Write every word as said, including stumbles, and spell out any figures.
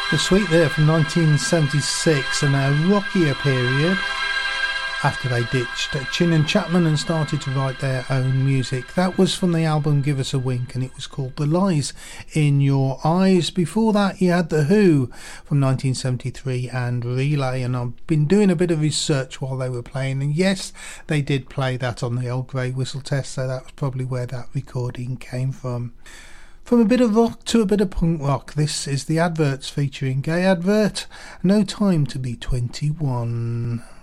The Sweet there from nineteen seventy-six, and a rockier period after they ditched Chin and Chapman and started to write their own music. That was from the album Give Us a Wink, and it was called The Lies in Your Eyes. Before that you had The Who from nineteen seventy-three and Relay, and I've been doing a bit of research while they were playing, and yes, they did play that on the old Grey Whistle Test, so that was probably where that recording came from. From a bit of rock to a bit of punk rock, this is The Adverts featuring Gay Advert, No Time to Be twenty-one.